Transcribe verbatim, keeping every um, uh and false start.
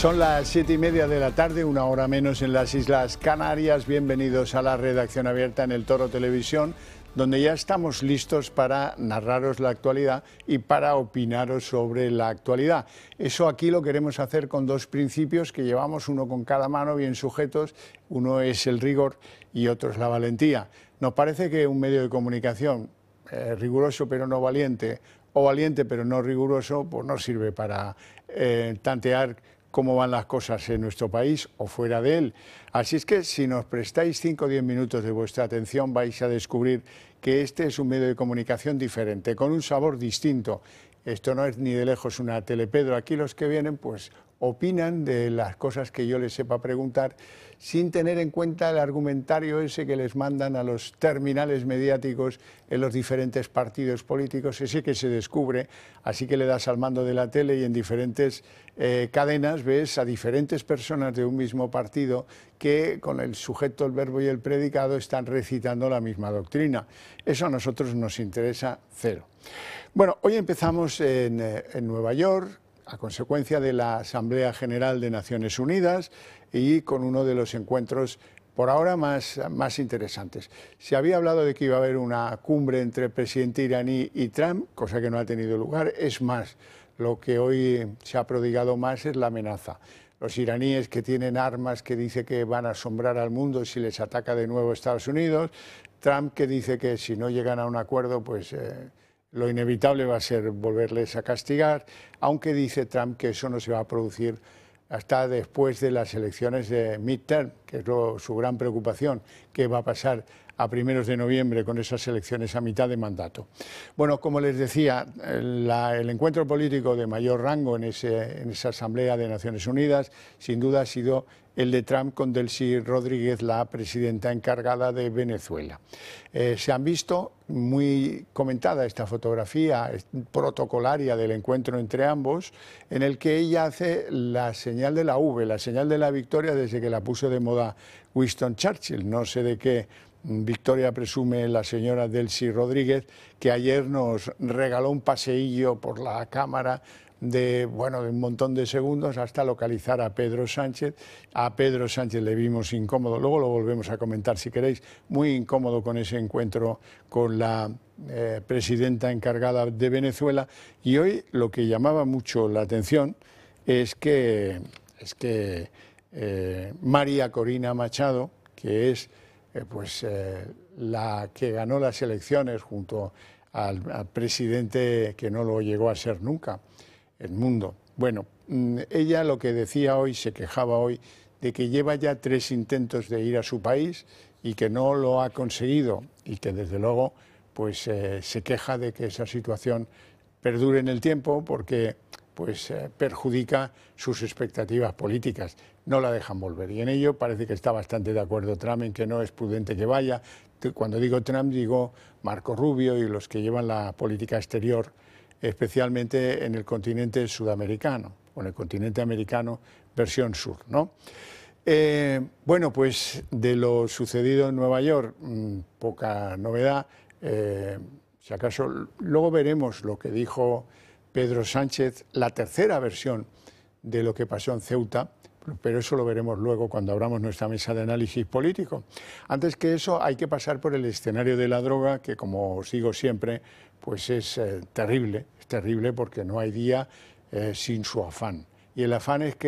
Son las siete y media de la tarde, una hora menos en las Islas Canarias. Bienvenidos a la redacción abierta en El Toro Televisión, donde ya estamos listos para narraros la actualidad y para opinaros sobre la actualidad. Eso aquí lo queremos hacer con dos principios que llevamos, uno con cada mano bien sujetos. Uno es el rigor y otro es la valentía. Nos parece que un medio de comunicación eh, riguroso pero no valiente, o valiente pero no riguroso, pues no sirve para eh, tantear cómo van las cosas en nuestro país o fuera de él. Así es que si nos prestáis cinco o diez minutos de vuestra atención vais a descubrir que este es un medio de comunicación diferente, con un sabor distinto. Esto no es ni de lejos una telepedro. Aquí los que vienen pues opinan de las cosas que yo les sepa preguntar, sin tener en cuenta el argumentario ese que les mandan a los terminales mediáticos en los diferentes partidos políticos, ese que se descubre, así que le das al mando de la tele y en diferentes eh, cadenas ves a diferentes personas de un mismo partido que con el sujeto, el verbo y el predicado están recitando la misma doctrina. Eso a nosotros nos interesa cero. Bueno, hoy empezamos en, en Nueva York, a consecuencia de la Asamblea General de Naciones Unidas y con uno de los encuentros por ahora más, más interesantes. Se había hablado de que iba a haber una cumbre entre el presidente iraní y Trump, cosa que no ha tenido lugar. Es más, lo que hoy se ha prodigado más es la amenaza. Los iraníes que tienen armas que dice que van a asombrar al mundo si les ataca de nuevo Estados Unidos. Trump que dice que si no llegan a un acuerdo, pues Eh, lo inevitable va a ser volverles a castigar, aunque dice Trump que eso no se va a producir hasta después de las elecciones de midterm, que es lo, su gran preocupación, que va a pasar a primeros de noviembre con esas elecciones a mitad de mandato. Bueno, como les decía, la, el encuentro político de mayor rango en, ese, en esa Asamblea de Naciones Unidas, sin duda ha sido el de Trump con Delcy Rodríguez, la presidenta encargada de Venezuela. Eh, se han visto muy comentada esta fotografía protocolaria del encuentro entre ambos, en el que ella hace la señal de la V, la señal de la victoria desde que la puso de moda Winston Churchill. No sé de qué victoria presume la señora Delcy Rodríguez, que ayer nos regaló un paseillo por la Cámara de, bueno, de un montón de segundos hasta localizar a Pedro Sánchez. A Pedro Sánchez le vimos incómodo, luego lo volvemos a comentar si queréis, muy incómodo con ese encuentro con la eh, presidenta encargada de Venezuela. Y hoy lo que llamaba mucho la atención es que, es que eh, María Corina Machado, que es eh, pues, eh, la que ganó las elecciones junto al, al presidente que no lo llegó a ser nunca, el mundo. Bueno, ella lo que decía hoy, se quejaba hoy, de que lleva ya tres intentos de ir a su país y que no lo ha conseguido y que desde luego pues, eh, se queja de que esa situación perdure en el tiempo porque pues, eh, perjudica sus expectativas políticas. No la dejan volver y en ello parece que está bastante de acuerdo Trump en que no es prudente que vaya. Cuando digo Trump digo Marco Rubio y los que llevan la política exterior, especialmente en el continente sudamericano, o en el continente americano, versión sur, ¿no? Eh, bueno, pues de lo sucedido en Nueva York, mmm, poca novedad. Eh, si acaso, luego veremos lo que dijo Pedro Sánchez, la tercera versión de lo que pasó en Ceuta, pero eso lo veremos luego cuando abramos nuestra mesa de análisis político. Antes que eso hay que pasar por el escenario de la droga, que como os digo siempre, pues es eh, terrible, es terrible porque no hay día eh, sin su afán. Y el afán es que